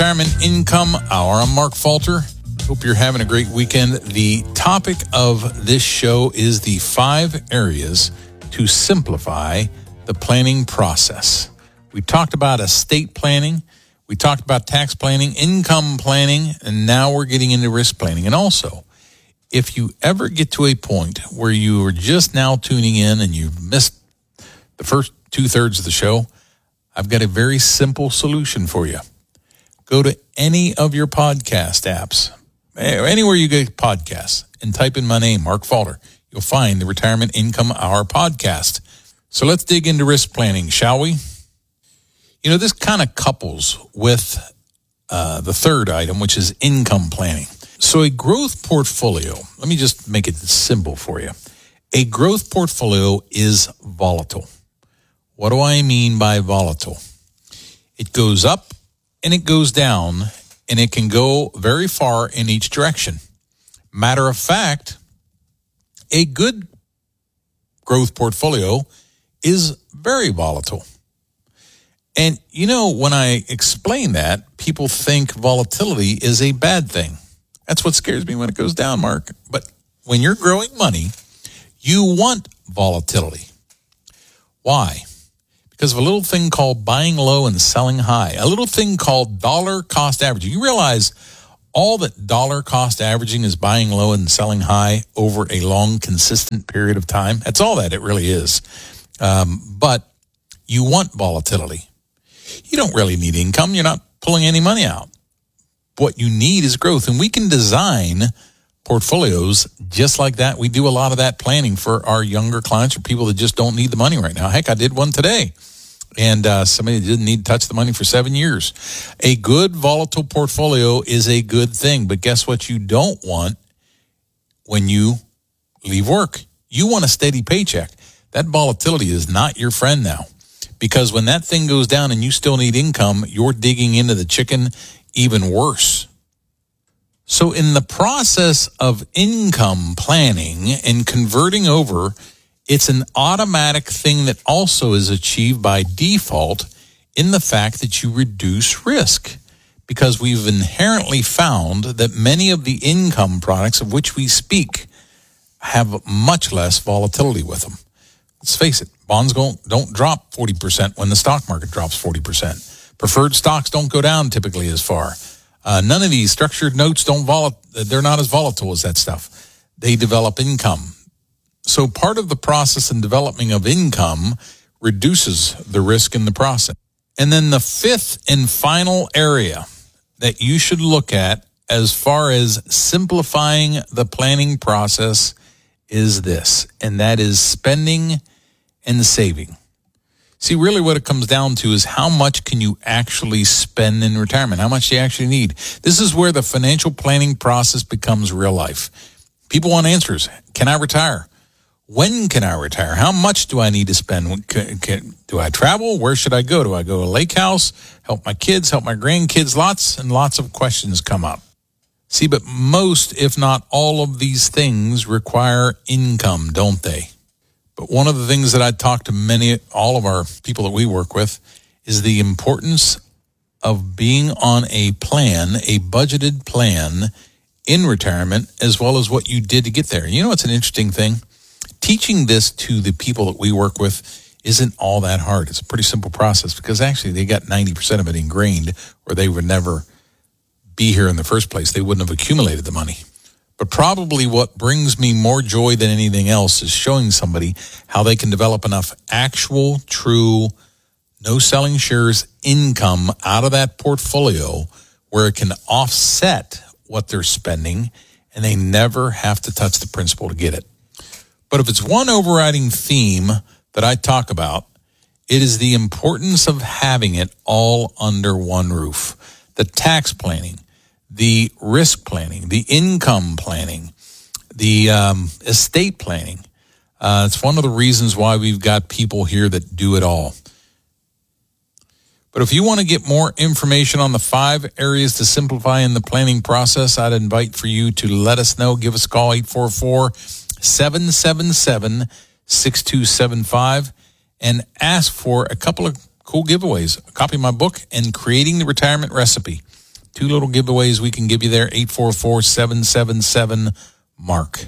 Retirement Income Hour. I'm Mark Falter. Hope you're having a great weekend. The topic of this show is the 5 areas to simplify the planning process. We talked about estate planning. We talked about tax planning, income planning, and now we're getting into risk planning. And also, if you ever get to a point where you are just now tuning in and you've missed the first 2/3 of the show, I've got a very simple solution for you. Go to any of your podcast apps, anywhere you get podcasts, and type in my name, Mark Falter. You'll find the Retirement Income Hour podcast. So let's dig into risk planning, shall we? You know, this kind of couples with the third item, which is income planning. So a growth portfolio, let me just make it simple for you. A growth portfolio is volatile. What do I mean by volatile? It goes up and it goes down, and it can go very far in each direction. Matter of fact, a good growth portfolio is very volatile. And, you know, when I explain that, people think volatility is a bad thing. That's what scares me when it goes down, Mark. But when you're growing money, you want volatility. Why? Because of a little thing called buying low and selling high, a little thing called dollar cost averaging. You realize all that dollar cost averaging is buying low and selling high over a long, consistent period of time. That's all that it really is. But you want volatility. You don't really need income. You're not pulling any money out. What you need is growth. And we can design portfolios just like that. We do a lot of that planning for our younger clients or people that just don't need the money right now. Heck, I did one today. And somebody that didn't need to touch the money for 7 years. A good volatile portfolio is a good thing. But guess what you don't want when you leave work? You want a steady paycheck. That volatility is not your friend now. Because when that thing goes down and you still need income, you're digging into the chicken even worse. So in the process of income planning and converting over, it's an automatic thing that also is achieved by default in the fact that you reduce risk. Because we've inherently found that many of the income products of which we speak have much less volatility with them. Let's face it, bonds don't drop 40% when the stock market drops 40%. Preferred stocks don't go down typically as far. None of these structured notes they're not as volatile as that stuff. They develop income. So part of the process and developing of income reduces the risk in the process. And then the 5th and final area that you should look at as far as simplifying the planning process is this, and that is spending and saving. See, really what it comes down to is how much can you actually spend in retirement? How much do you actually need? This is where the financial planning process becomes real life. People want answers. Can I retire? When can I retire? How much do I need to spend? Do I travel? Where should I go? Do I go to a lake house? Help my kids? Help my grandkids? Lots and lots of questions come up. See, but most, if not all of these things require income, don't they? But one of the things that I talk to all of our people that we work with is the importance of being on a plan, a budgeted plan in retirement, as well as what you did to get there. You know, it's an interesting thing. Teaching this to the people that we work with isn't all that hard. It's a pretty simple process because actually they got 90% of it ingrained, or they would never be here in the first place. They wouldn't have accumulated the money. But probably what brings me more joy than anything else is showing somebody how they can develop enough actual, true, no selling shares income out of that portfolio where it can offset what they're spending and they never have to touch the principal to get it. But if it's one overriding theme that I talk about, it is the importance of having it all under one roof. The tax planning, the risk planning, the income planning, the estate planning. It's one of the reasons why we've got people here that do it all. But if you want to get more information on the 5 areas to simplify in the planning process, I'd invite for you to let us know. Give us a call, 844-777-6275, and ask for a couple of cool giveaways, a copy of my book, and Creating the Retirement Recipe. 2 little giveaways we can give you there, 844-777-MARK.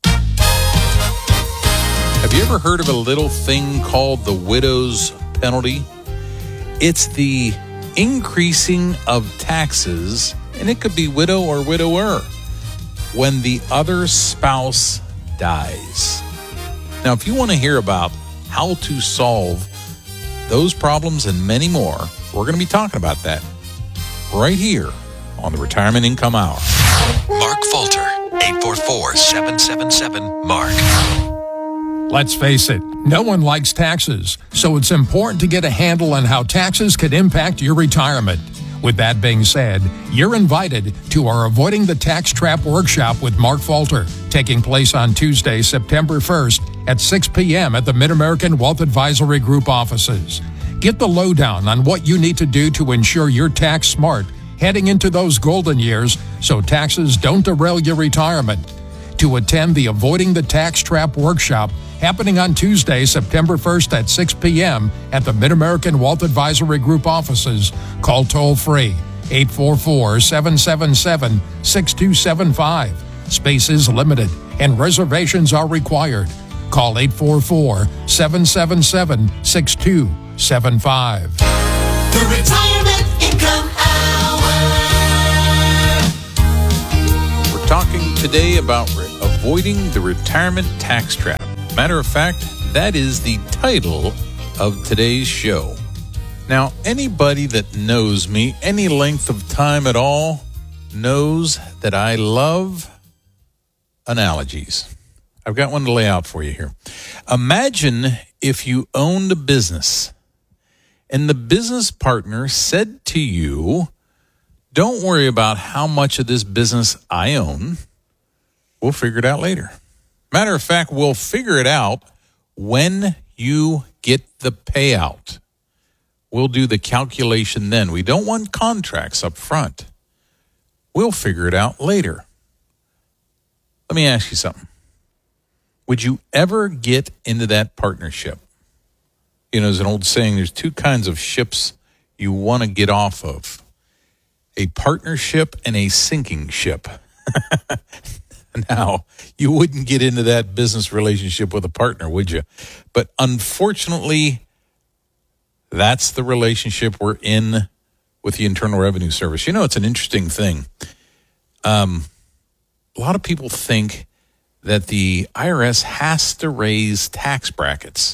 Have you ever heard of a little thing called the widow's penalty? It's the increasing of taxes, and it could be widow or widower, when the other spouse dies. Now, if you want to hear about how to solve those problems and many more, we're going to be talking about that right here on the Retirement Income Hour. Mark Falter, 844-777-MARK. Let's face it, no one likes taxes, so it's important to get a handle on how taxes could impact your retirement. With that being said, you're invited to our Avoiding the Tax Trap workshop with Mark Falter, taking place on Tuesday, September 1st at 6 p.m. at the Mid-American Wealth Advisory Group offices. Get the lowdown on what you need to do to ensure you're tax smart heading into those golden years so taxes don't derail your retirement. To attend the Avoiding the Tax Trap workshop happening on Tuesday, September 1st at 6 p.m. at the Mid-American Wealth Advisory Group offices, call toll-free 844-777-6275. Space is limited and reservations are required. Call 844-777-6275. The Retirement Income Hour. We're talking today about avoiding the retirement tax trap. Matter of fact, that is the title of today's show. Now, anybody that knows me any length of time at all knows that I love analogies. I've got one to lay out for you here. Imagine if you owned a business and the business partner said to you, "Don't worry about how much of this business I own. We'll figure it out later. Matter of fact, we'll figure it out when you get the payout. We'll do the calculation then. We don't want contracts up front. We'll figure it out later." Let me ask you something. Would you ever get into that partnership? You know, there's an old saying, there's 2 kinds of ships you want to get off of. A partnership and a sinking ship. Now, you wouldn't get into that business relationship with a partner, would you? But unfortunately, that's the relationship we're in with the Internal Revenue Service. You know, it's an interesting thing. A lot of people think that the IRS has to raise tax brackets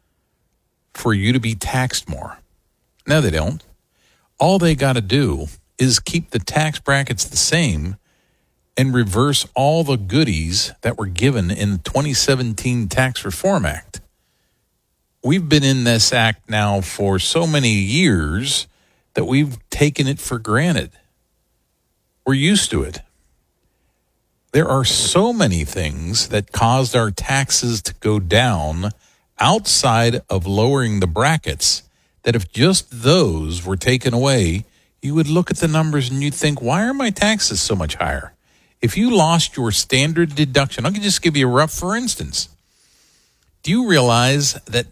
for you to be taxed more. No, they don't. All they got to do is keep the tax brackets the same and reverse all the goodies that were given in the 2017 Tax Reform Act. We've been in this act now for so many years that we've taken it for granted. We're used to it. There are so many things that caused our taxes to go down outside of lowering the brackets that if just those were taken away, you would look at the numbers and you'd think, why are my taxes so much higher? If you lost your standard deduction, I can just give you a rough for instance. Do you realize that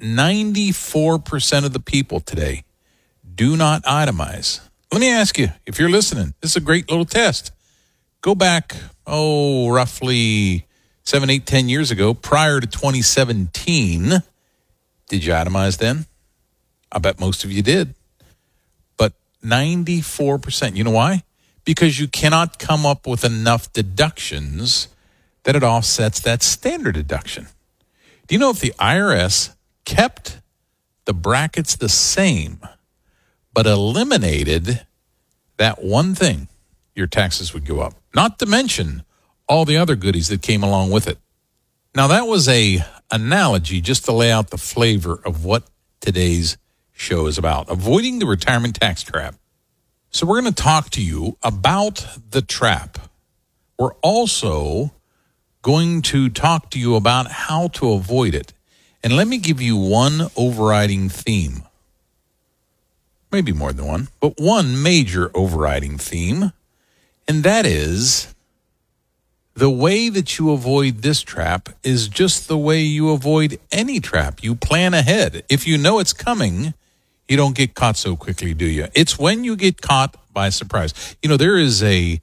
94% of the people today do not itemize? Let me ask you, if you're listening, this is a great little test. Go back, roughly 7, 8, 10 years ago, prior to 2017. Did you itemize then? I bet most of you did. But 94%. You know why? Because you cannot come up with enough deductions that it offsets that standard deduction. Do you know if the IRS kept the brackets the same, but eliminated that one thing, your taxes would go up? Not to mention all the other goodies that came along with it. Now, that was a analogy just to lay out the flavor of what today's show is about, avoiding the retirement tax trap. So we're going to talk to you about the trap. We're also going to talk to you about how to avoid it. And let me give you one overriding theme. Maybe more than one, but one major overriding theme. And that is the way that you avoid this trap is just the way you avoid any trap. You plan ahead. If you know it's coming, You don't get caught so quickly, do you? It's when you get caught by surprise. You know, there is a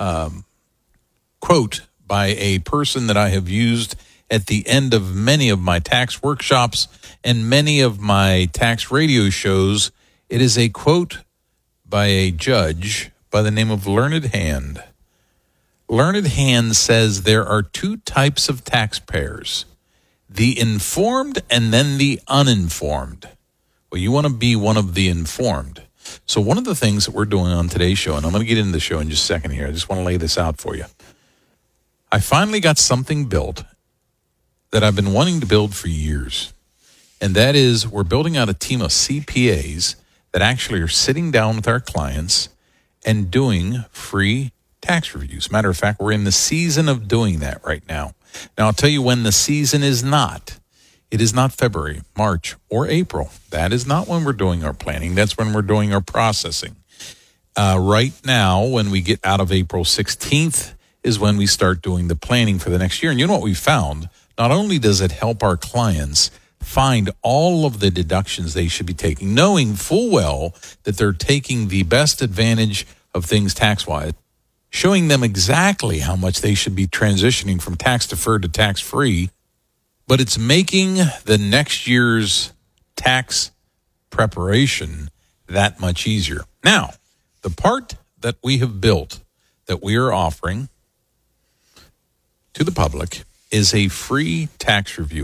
quote by a person that I have used at the end of many of my tax workshops and many of my tax radio shows. It is a quote by a judge by the name of Learned Hand. Learned Hand says there are two types of taxpayers, the informed and then the uninformed. Well, you want to be one of the informed. So one of the things that we're doing on today's show, and I'm going to get into the show in just a second here. I just want to lay this out for you. I finally got something built that I've been wanting to build for years. And that is, we're building out a team of CPAs that actually are sitting down with our clients and doing free tax reviews. Matter of fact, we're in the season of doing that right now. Now, I'll tell you when the season is not. It is not February, March, or April. That is not when we're doing our planning. That's when we're doing our processing. Right now, when we get out of April 16th, is when we start doing the planning for the next year. And you know what we found? Not only does it help our clients find all of the deductions they should be taking, knowing full well that they're taking the best advantage of things tax-wise, showing them exactly how much they should be transitioning from tax-deferred to tax-free, but it's making the next year's tax preparation that much easier. Now, the part that we have built that we are offering to the public is a free tax review.